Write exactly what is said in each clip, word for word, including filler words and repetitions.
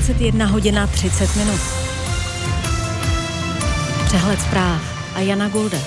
dvacet jedna hodina třicet minut. Přehled zpráv a Jana Gulde.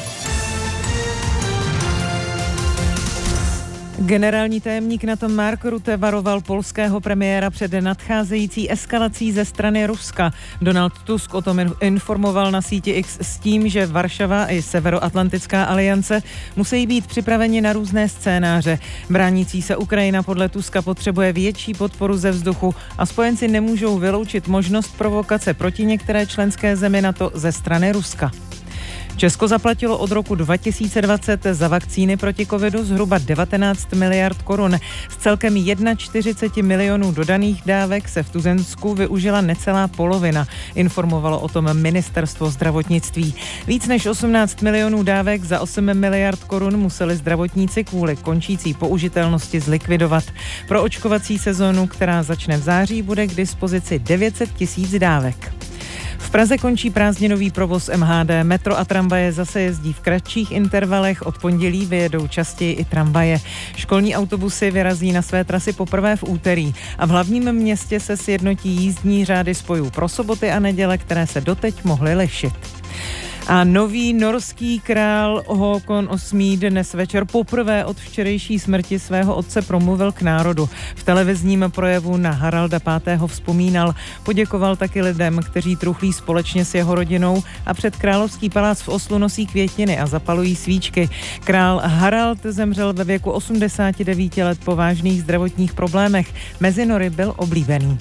Generální tajemník NATO Mark Rutte varoval polského premiéra před nadcházející eskalací ze strany Ruska. Donald Tusk o tom informoval na síti X s tím, že Varšava i Severoatlantická aliance musí být připraveni na různé scénáře. Bránící se Ukrajina podle Tuska potřebuje větší podporu ze vzduchu a spojenci nemůžou vyloučit možnost provokace proti některé členské zemi NATO ze strany Ruska. Česko zaplatilo od roku dva tisíce dvacet za vakcíny proti covidu zhruba devatenáct miliard korun. Z celkem čtyřicet jedna milionů dodaných dávek se v Tuzemsku využila necelá polovina. Informovalo o tom ministerstvo zdravotnictví. Víc než osmnáct milionů dávek za osm miliard korun museli zdravotníci kvůli končící použitelnosti zlikvidovat. Pro očkovací sezónu, která začne v září, bude k dispozici devět set tisíc dávek. V Praze končí prázdninový provoz M H D. Metro a tramvaje zase jezdí v kratších intervalech. Od pondělí vyjedou častěji i tramvaje. Školní autobusy vyrazí na své trasy poprvé v úterý. A v hlavním městě se sjednotí jízdní řády spojů pro soboty a neděle, které se doteď mohly lišit. A nový norský král Håkon osmý dnes večer poprvé od včerejší smrti svého otce promluvil k národu. V televizním projevu na Haralda pátého vzpomínal. Poděkoval taky lidem, kteří truchlí společně s jeho rodinou a před královský palác v Oslu nosí květiny a zapalují svíčky. Král Harald zemřel ve věku osmdesáti devíti let po vážných zdravotních problémech. Mezi nory byl oblíbený.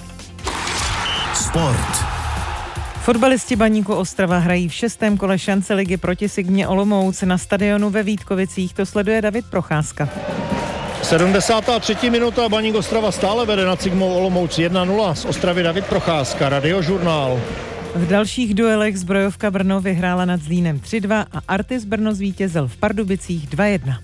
Sport. Fotbalisti Baníku Ostrava hrají v šestém kole šance ligy proti Sigmě Olomouc na stadionu ve Vítkovicích. To sleduje David Procházka. sedmdesátá třetí minuta, Baník Ostrava stále vede nad Sigmou Olomouc jedna nula. Z Ostravy David Procházka, Radiožurnál. V dalších duelech Zbrojovka Brno vyhrála nad Zlínem tři dva a Artis Brno zvítězil v Pardubicích dva jedna.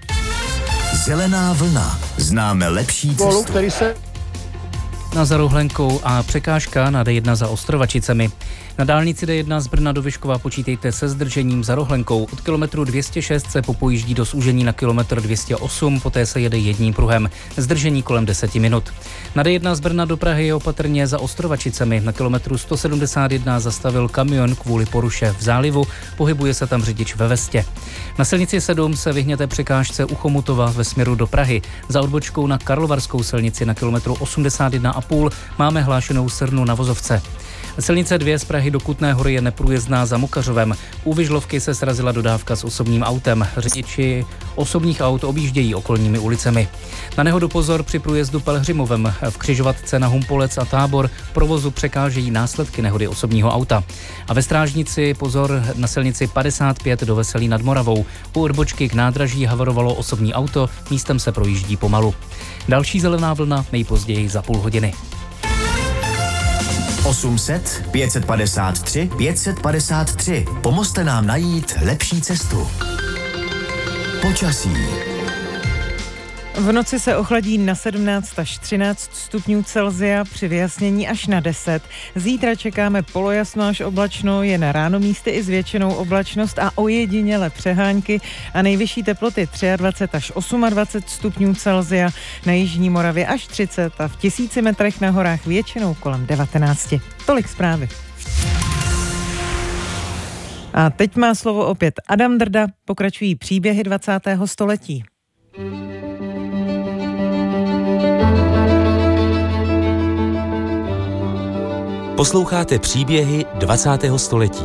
Zelená vlna. Známe lepší cestu. Golu, který se... Na Zarohlenkou a překážka na D jedna za Ostrovačicemi. Na dálnici D jedna z Brna do Vyškova počítejte se zdržením za Rohlenkou. Od kilometru dvě stě šest se popojíždí do zúžení na kilometr dvě stě osm, poté se jede jedním pruhem. Zdržení kolem deseti minut. Na D jedna z Brna do Prahy je opatrně za Ostrovačicemi. Na kilometru sto sedmdesát jedna zastavil kamion kvůli poruše v zálivu, pohybuje se tam řidič ve vestě. Na silnici sedm se vyhněte překážce u Chomutova ve směru do Prahy. Za odbočkou na Karlovarskou silnici na kilometru osmdesát jedna a půl máme hlášenou srnu na vozovce. Silnice dvě z Prahy do Kutné Hory je neprůjezdná za Mukařovem. U Vyžlovky se srazila dodávka s osobním autem. Řidiči osobních aut objíždějí okolními ulicemi. Na nehodu pozor při průjezdu Pelhřimovem. V křižovatce na Humpolec a Tábor provozu překážejí následky nehody osobního auta. A ve Strážnici pozor na silnici padesát pět do Veselí nad Moravou. U odbočky k nádraží havarovalo osobní auto, místem se projíždí pomalu. Další zelená vlna nejpozději za půl hodiny. osm set, pět set padesát tři, pět set padesát tři. Pomozte nám najít lepší cestu. Počasí. V noci se ochladí na sedmnáct až třináct stupňů Celsia, při vyjasnění až na deset. Zítra čekáme polojasno až oblačno, jen ráno místy i zvětšenou oblačnost a ojediněle přehánky a nejvyšší teploty dvacet tři až dvacet osm stupňů Celsia, na jižní Moravě až třicet a v tisíci metrech na horách většinou kolem devatenáct. Tolik zprávy. A teď má slovo opět Adam Drda, pokračují příběhy dvacátého století. Posloucháte příběhy dvacátého století.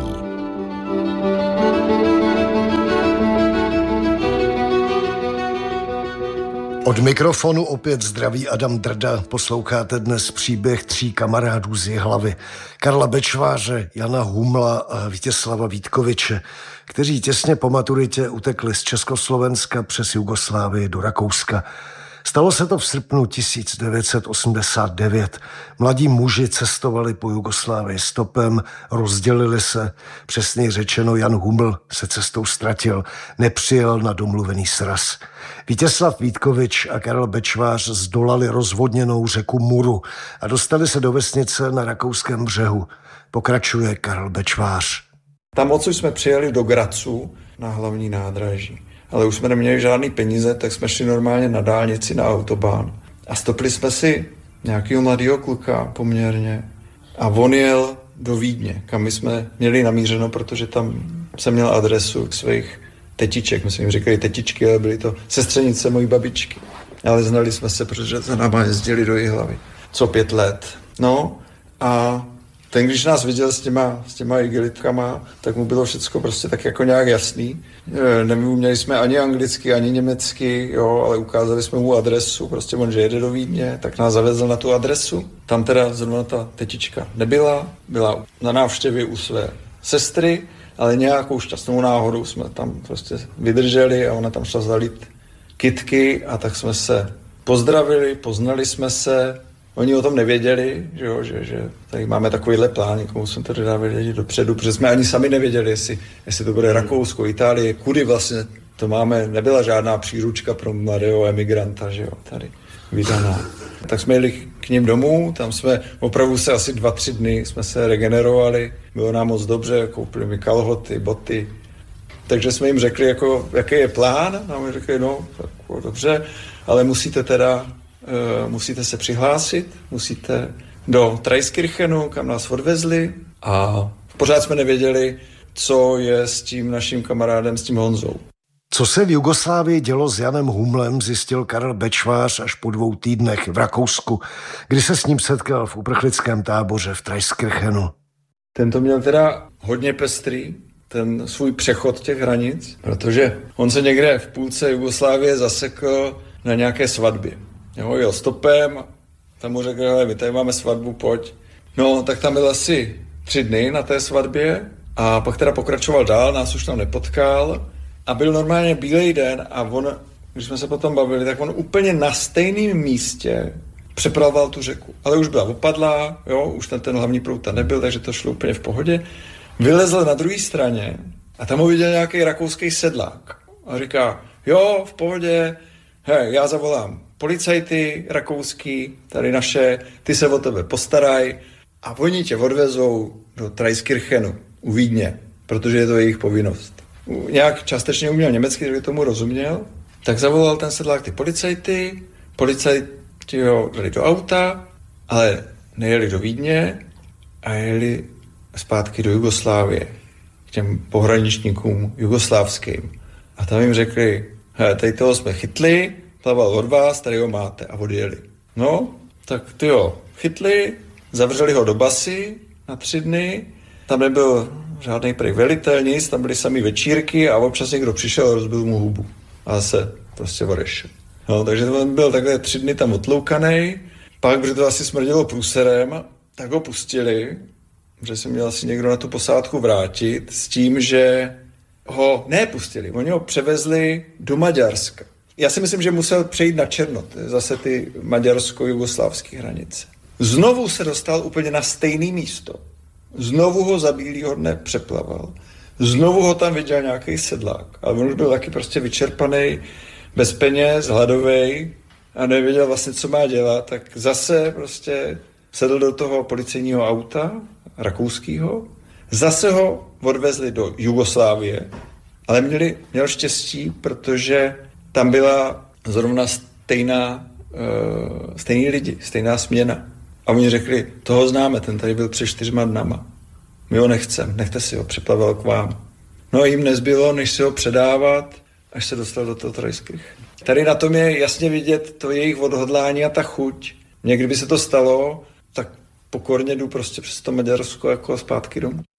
Od mikrofonu opět zdraví Adam Drda. Posloucháte dnes příběh tří kamarádů z Jihlavy. Karla Bečváře, Jana Humla a Vítězslava Vítkoviče, kteří těsně po maturitě utekli z Československa přes Jugoslávii do Rakouska. Stalo se to v srpnu tisíc devět set osmdesát devět. Mladí muži cestovali po Jugoslávii stopem, rozdělili se. Přesněji řečeno, Jan Huml se cestou ztratil, nepřijel na domluvený sraz. Vítězslav Vítkovič a Karel Bečvář zdolali rozvodněnou řeku Muru a dostali se do vesnice na rakouském břehu. Pokračuje Karel Bečvář. Tam odsud jsme přijeli do Gracu na hlavní nádraží. Ale už jsme neměli žádný peníze, tak jsme šli normálně na dálnici, na autobahn. A stopli jsme si nějakého mladého kluka poměrně. a on jel do Vídně, kam my jsme měli namířeno, protože tam jsem měl adresu svých tetiček. My jsme jim říkali tetičky, ale byly to sestřenice mojí babičky. Ale znali jsme se, protože za náma jezdili do Jihlavy. Co pět let. No a ten, když nás viděl s těma, s těma igelitkama, tak mu bylo všecko prostě tak jako nějak jasný. Neuměli jsme ani anglicky, ani německy, jo, ale ukázali jsme mu adresu, prostě on, že jede do Vídně, tak nás zavezl na tu adresu. Tam teda zrovna ta tetička nebyla, byla na návštěvě u své sestry, ale nějakou šťastnou náhodou jsme tam prostě vydrželi a ona tam šla zalít kytky a tak jsme se pozdravili, poznali jsme se. Oni o tom nevěděli, že, jo, že, že tady máme takovýhle plán, někomu jsme to dodávali vědět dopředu, protože jsme ani sami nevěděli, jestli, jestli to bude Rakousko, Itálie, kudy vlastně to máme, nebyla žádná příručka pro mladého emigranta, že jo, tady vydaná. Tak jsme jeli k ním domů, tam jsme opravdu se asi dva, tři dny jsme se regenerovali, bylo nám moc dobře, koupili mi kalhoty, boty, takže jsme jim řekli, jako, jaký je plán, a oni řekli, no, tak, jako, dobře, ale musíte teda Uh, musíte se přihlásit, musíte do Traiskirchenu, kam nás odvezli a pořád jsme nevěděli, co je s tím naším kamarádem, s tím Honzou. Co se v Jugoslávii dělo s Janem Humlem, zjistil Karel Bečvář až po dvou týdnech v Rakousku, kdy se s ním setkal v uprchlickém táboře v Traiskirchenu. Ten to měl teda hodně pestrý, ten svůj přechod těch hranic, protože on se někde v půlce Jugoslávie zasekl na nějaké svatbě. Jo, jel stopem, tam mu řekl, hele, my tady máme svatbu, pojď. No, tak tam byl asi tři dny na té svatbě a pak teda pokračoval dál, nás už tam nepotkal a byl normálně bílej den a on, když jsme se potom bavili, tak on úplně na stejném místě přepravoval tu řeku. Ale už byla opadlá, jo, už ten, ten hlavní proud tam nebyl, takže to šlo úplně v pohodě. Vylezl na druhé straně a tam ho viděl nějaký rakouský sedlák a říká, jo, v pohodě, hej, já zavolám policajty rakouský, tady naše, ty se o tebe postaraj a oni tě odvezou do Traiskirchenu u Vídně, protože je to jejich povinnost. Nějak částečně uměl německy, kdyby tomu rozuměl, tak zavolal ten sedlák ty policajty, policajti ho dali do auta, ale nejeli do Vídně a jeli zpátky do Jugoslávie, k těm pohraničníkům jugoslávským. A tam jim řekli, hele, tady toho jsme chytli, plaval od vás, tady ho máte a odjeli. No, tak ty jo, chytli, zavřeli ho do basy na tři dny, tam nebyl žádný prej velitel, nic, tam byly samý večírky a občas někdo přišel a rozbil mu hubu. A se prostě odešel. No, takže on byl takhle tři dny tam otloukanej, pak, protože to asi smrdilo průserem, tak ho pustili, že se měl asi někdo na tu posádku vrátit s tím, že ho nepustili, oni ho převezli do Maďarska. Já si myslím, že musel přejít na černo, zase ty maďarsko-jugoslávské hranice. Znovu se dostal úplně na stejné místo. Znovu ho za bílýho dne přeplaval. Znovu ho tam viděl nějaký sedlák. Ale on už byl taky prostě vyčerpaný, bez peněz, hladovej a nevěděl vlastně, co má dělat. Tak zase prostě sedl do toho policejního auta, rakouskýho. Zase ho odvezli do Jugoslávie, ale měli, měl štěstí, protože tam byla zrovna stejná, uh, stejný lidi, stejná směna. A oni řekli, toho známe, ten tady byl před čtyřma dnama. My ho nechceme, nechte si ho, přeplaval k vám. No a jim nezbylo, než si ho předávat, až se dostal do toho Traiskirchenu. Tady na tom je jasně vidět to jejich odhodlání a ta chuť. Mně, kdyby se to stalo, tak pokorně jdu prostě přes to Maďarsko jako zpátky domů.